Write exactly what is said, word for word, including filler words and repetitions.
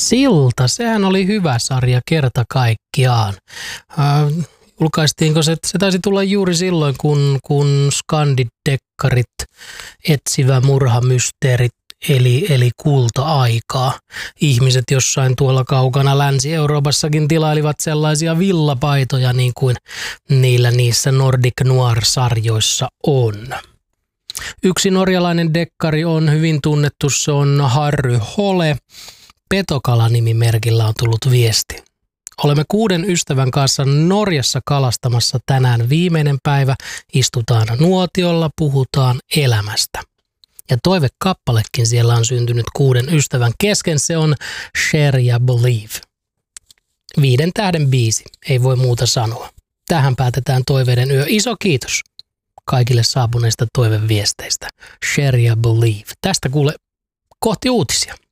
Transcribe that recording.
Silta, sehän oli hyvä sarja kerta kaikkiaan. Äh, julkaistiinko se, se taisi tulla juuri silloin, kun, kun skandidekkarit, etsivä murhamysteerit, eli, eli kulta-aikaa. Ihmiset jossain tuolla kaukana Länsi-Euroopassakin tilailivat sellaisia villapaitoja, niin kuin niillä niissä Nordic Noir-sarjoissa on. Yksi norjalainen dekkari on hyvin tunnettu, se on Harry Hole. Petokala-nimimerkillä on tullut viesti. Olemme kuuden ystävän kanssa Norjassa kalastamassa tänään viimeinen päivä. Istutaan nuotiolla, puhutaan elämästä. Ja toivekappalekin siellä on syntynyt kuuden ystävän kesken. Se on Share ja Believe. Viiden tähden biisi, ei voi muuta sanoa. Tähän päätetään toiveiden yö. Iso kiitos kaikille saapuneista toiveviesteistä. Share ja Believe. Tästä kuule kohti uutisia.